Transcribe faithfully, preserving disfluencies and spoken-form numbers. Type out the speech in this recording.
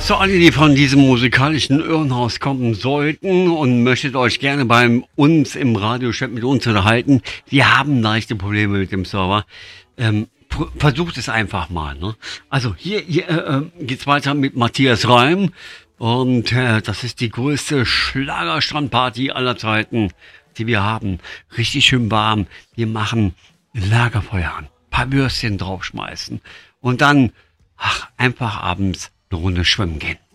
So, alle, die von diesem musikalischen Irrenhaus kommen sollten und möchtet euch gerne bei uns im Radiochat mit uns unterhalten, wir haben leichte Probleme mit dem Server. Ähm, versucht es einfach mal. Ne? Also hier, hier äh, geht's weiter mit Matthias Reim und äh, das ist die größte Schlagerstrandparty aller Zeiten, die wir haben. Richtig schön warm. Wir machen Lagerfeuer an, paar Würstchen draufschmeißen und dann ach, einfach abends eine Runde schwimmen gehen.